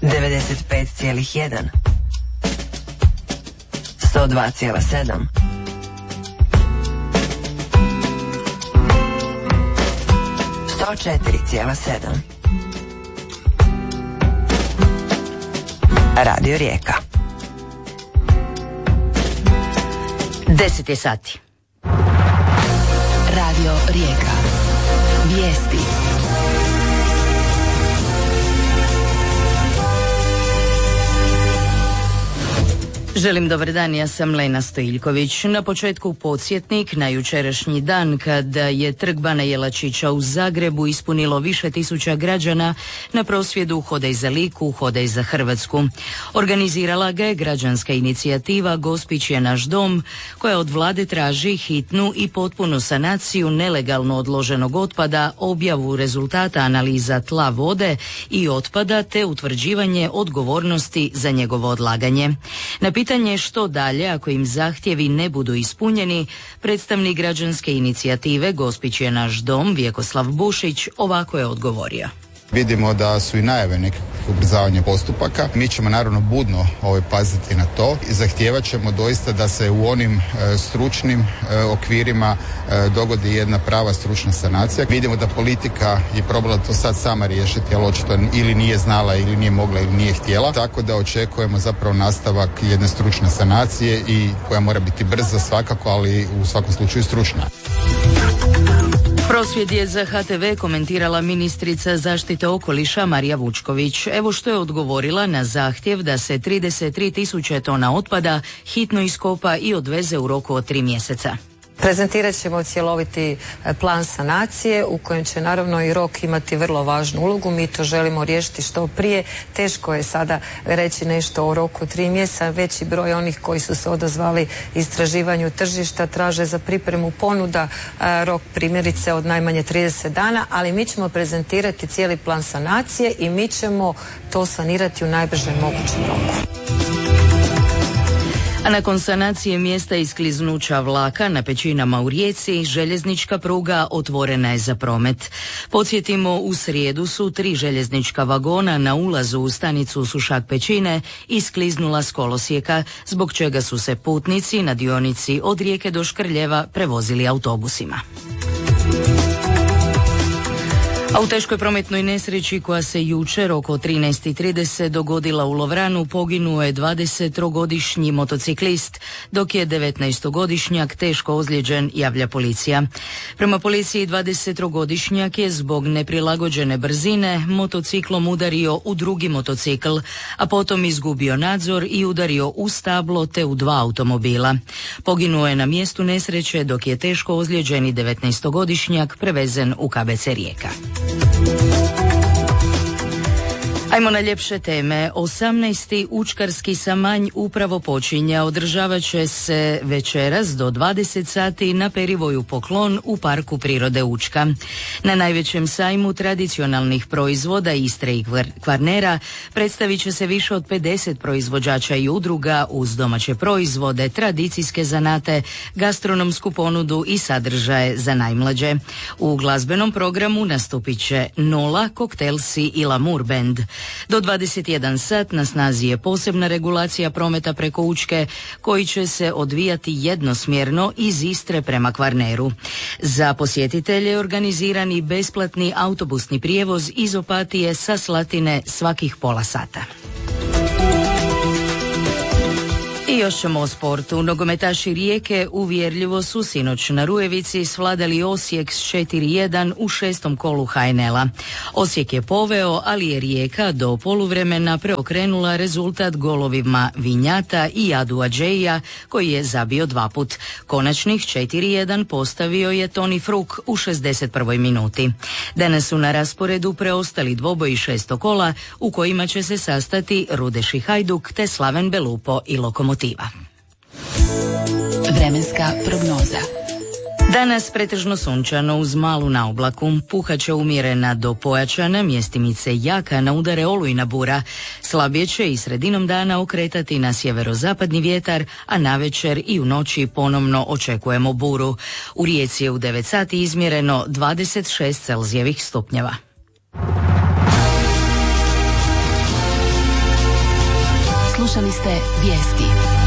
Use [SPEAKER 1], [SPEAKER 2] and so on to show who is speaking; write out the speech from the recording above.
[SPEAKER 1] 95,1 102,7 104,7 Radio Rijeka.
[SPEAKER 2] 10 je sati.
[SPEAKER 3] Radio Rijeka. Vijesti.
[SPEAKER 2] Želim dobar dan, ja sam Lena Stojiljković. Na početku podsjetnik na jučerašnji dan kada je trg Bana Jelačića u Zagrebu ispunilo više tisuća građana na prosvjedu Hodaj za Liku, Hodaj za Hrvatsku. Organizirala ga je građanska inicijativa Gospić je naš dom, koja od vlade traži hitnu i potpunu sanaciju nelegalno odloženog otpada, objavu rezultata analiza tla, vode i otpada te utvrđivanje odgovornosti za njegovo odlaganje. Na pitanje što dalje ako im zahtjevi ne budu ispunjeni, predstavnik građanske inicijative Gospić je naš dom, Vjekoslav Bušić, ovako je odgovorio.
[SPEAKER 4] Vidimo da su i najave nekakvih ubrzavanja postupaka. Mi ćemo naravno budno paziti na to i zahtijevat ćemo doista da se u onim stručnim okvirima dogodi jedna prava stručna sanacija. Vidimo da politika je probala to sad sama riješiti, ali očito ili nije znala, ili nije mogla, ili nije htjela. Tako da očekujemo zapravo nastavak jedne stručne sanacije i koja mora biti brza svakako, ali u svakom slučaju stručna.
[SPEAKER 2] Prosvjed je za HTV komentirala ministrica zaštite okoliša Marija Vučković. Evo što je odgovorila na zahtjev da se 33.000 tona otpada hitno iskopa i odveze u roku od 3 mjeseca.
[SPEAKER 5] Prezentirat ćemo cjeloviti plan sanacije u kojem će naravno i rok imati vrlo važnu ulogu. Mi to želimo riješiti što prije. Teško je sada reći nešto o roku 3 mjeseca. Veći broj onih koji su se odazvali istraživanju tržišta traže za pripremu ponuda rok primjerice od najmanje 30 dana, ali mi ćemo prezentirati cijeli plan sanacije i mi ćemo to sanirati u najbržem mogućem roku.
[SPEAKER 2] A nakon sanacije mjesta iskliznuća vlaka na Pećinama u Rijeci, željeznička pruga otvorena je za promet. Podsjetimo, u srijedu su 3 željeznička vagona na ulazu u stanicu Sušak Pećine iskliznula s kolosijeka, zbog čega su se putnici na dionici od Rijeke do Škrljeva prevozili autobusima. A u teškoj prometnoj nesreći koja se jučer oko 13:30 dogodila u Lovranu poginuo je 23-godišnji motociklist, dok je 19-godišnjak teško ozlijeđen, javlja policija. Prema policiji 23-godišnjak je zbog neprilagođene brzine motociklom udario u drugi motocikl, a potom izgubio nadzor i udario u stablo te u 2 automobila. Poginuo je na mjestu nesreće, dok je teško ozlijeđeni 19-godišnjak prevezen u KBC Rijeka. Ajmo na ljepše teme. 18. Učkarski samanj upravo počinje. Održavat će se večeras do 20 sati na Perivoju Poklon u Parku prirode Učka. Na najvećem sajmu tradicionalnih proizvoda Istre i Kvarnera predstavit će se više od 50 proizvođača i udruga uz domaće proizvode, tradicijske zanate, gastronomsku ponudu i sadržaje za najmlađe. U glazbenom programu nastupit će Nola, Koktelsi i Lamour Band. Do 21 sat na snazi je posebna regulacija prometa preko Učke koji će se odvijati jednosmjerno iz Istre prema Kvarneru. Za posjetitelje organiziran i besplatni autobusni prijevoz iz Opatije sa Slatine svakih pola sata. I još ćemo o sportu. Nogometaši Rijeke uvjerljivo su sinoć na Rujevici svladali Osijek s 4:1 u 6. kolu HNL-a. Osijek je poveo, ali je Rijeka do poluvremena preokrenula rezultat golovima Vinjata i Adu Adžeja, koji je zabio 2 put. Konačnih 4:1 postavio je Toni Fruk u 61. minuti. Danas su na rasporedu preostali dvoboji 6. kola u kojima će se sastati Rudeš i Hajduk te Slaven Belupo i Lokomotiva.
[SPEAKER 3] Vremenska prognoza.
[SPEAKER 2] Danas pretežno sunčano uz malu naoblaku. Puhaće umjerena do pojačana, mjestimice jaka, na udare olujna bura. Slabije će i sredinom dana okretati na sjeverozapadni vjetar, a navečer i u noći ponovno očekujemo buru. U Rijeci je u 9 sati izmjereno 26 Celzijevih stupnjeva.
[SPEAKER 3] Slušali ste vijesti.